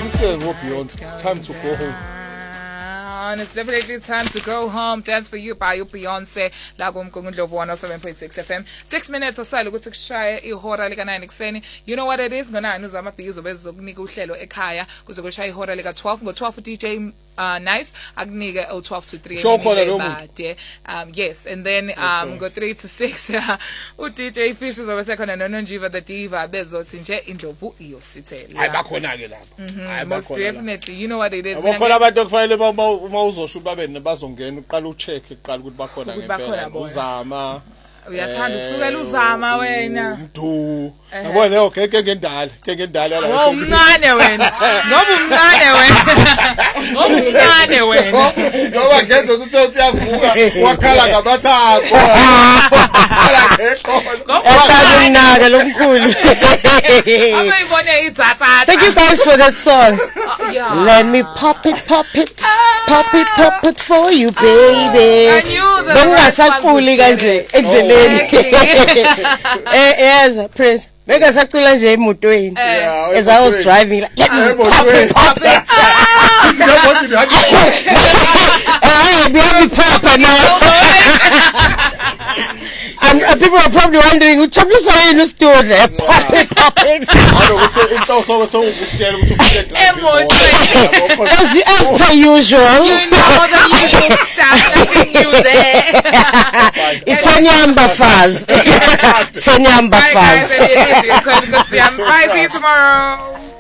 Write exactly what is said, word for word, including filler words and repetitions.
Listen, what beyond? It's time to go home. And it's definitely time to go home. Dance for You by Beyonce. La kumkungundlovu one oh seven point six F M. Six minutes osale ukuthi kushaya ihora lika nine ekseni. You know what it is? Ngonani uzama bhizo bezokunika uhlelo ekhaya kuze kushaya ihora lika twelve. Ngo twelve D J uh, Nice akunike oh twelve to three. Show khona lo muntu. Um yes, and then um okay. Go three to six u D J Fish uzobe sekhona noNonjiva the Diva bezothi nje indlovu iyosithela. Hayi bakhona ke lapha. Hayi bakhona. Definitely. You know what it is. Bakhona abantu okufanele uma uzosho babe bazongena uqala ucheck uqala ukuthi bakhona ngempela uzama uyathanda ukusukela uzama wena mdu yabona leyo keke ngendala keke ngendala la oh umncane wena ngoba umncane wena ngoba umncane wena ngoba ngenza ukuthi uyavuka wakhala ngamathathu ala ngekho esakunaka lomkhulu abayibone idzatsa. Thank you guys for that song. Uh, yeah. Let me pop it pop it pop it pop it for you baby. Bengasaquli kanje endleleni. Eh yes Prince. Bengasaqula nje emotweni. As I was driving like let me pop it pop it. Eh be proper now. And uh, people are probably wondering, which I'm just saying the store there. Pop it, pop it. I don't know, it's also so ukutshela ukuthi As as per usual. You know the usual stuff, nothing new there. It's a nyamba fuzz. It's a nyamba fuzz. Bye guys, it is your turn to go see. Bye, see you tomorrow.